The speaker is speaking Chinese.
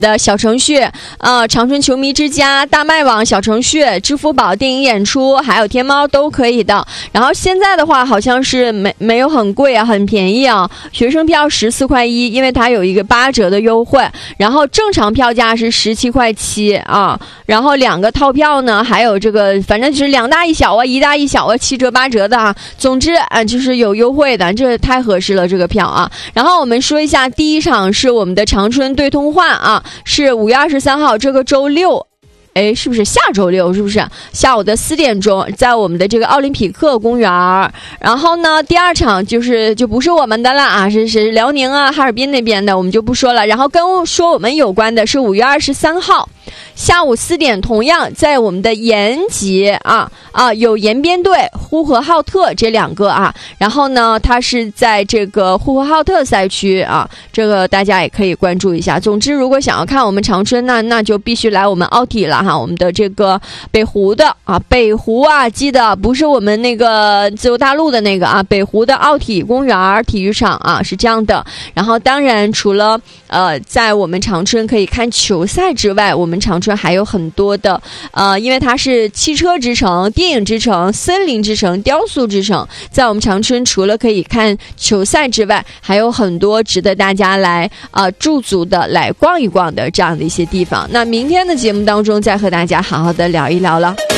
的小程序长春球迷之家、大麦网小程序、支付宝电影演出还有天猫都可以的。然后现在的话好像是没有很贵啊，很便宜啊，学生票14.1块，因为它有一个8折的优惠，然后正常票价是17.7块啊，然后2个套票呢还有这个反正就是2大1小啊，1大1小啊，7折8折的啊，总之就是有优惠的，这太合适了这个票啊。然后我们说一下第一场是我们的长春对通化啊，是5月23号这个周六，是不是下周六？是不是下午的4点钟，在我们的这个奥林匹克公园？然后呢，第二场就不是我们的了啊，是辽宁啊、哈尔滨那边的，我们就不说了。然后跟说我们有关的是5月23号下午4点，同样在我们的延吉有延边队、呼和浩特这2个啊。然后呢，它是在这个呼和浩特赛区啊，这个大家也可以关注一下。总之，如果想要看我们长春那就必须来我们奥体了哈，我们的这个北湖的北湖记得不是我们那个自由大陆的那个北湖的奥体公园体育场是这样的。然后当然除了在我们长春可以看球赛之外，我们长春还有很多的因为它是汽车之城、电影之城、森林之城、雕塑之城，在我们长春除了可以看球赛之外，还有很多值得大家来驻足的、来逛一逛的这样的一些地方。那明天的节目当中再和大家好好的聊一聊了。